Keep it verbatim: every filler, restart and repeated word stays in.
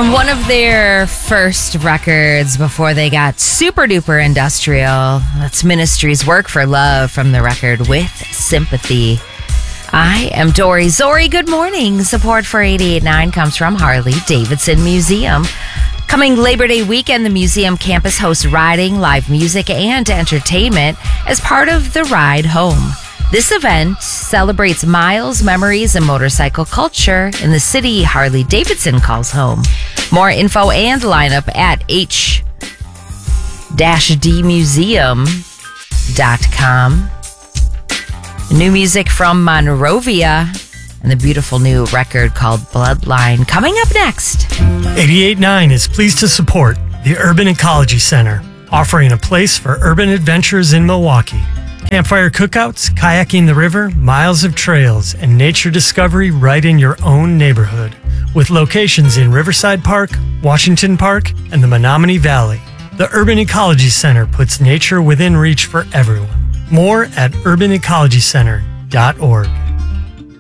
From one of their first records before they got super duper industrial, that's Ministry's Work for Love from the record With Sympathy. I am Dory. Zori, good morning. Support for eighty-eight point nine comes from Harley Davidson Museum. Coming Labor Day weekend, the museum campus hosts riding, live music, and entertainment as part of the Ride Home. This event celebrates miles, memories, and motorcycle culture in the city Harley Davidson calls home. More info and lineup at h d museum dot com. New music from Monrovia and the beautiful new record called Bloodline coming up next. eighty-eight point nine is pleased to support the Urban Ecology Center, offering a place for urban adventures in Milwaukee. Campfire cookouts, kayaking the river, miles of trails, and nature discovery right in your own neighborhood. With locations in Riverside Park, Washington Park, and the Menominee Valley, the Urban Ecology Center puts nature within reach for everyone. More at urban ecology center dot org.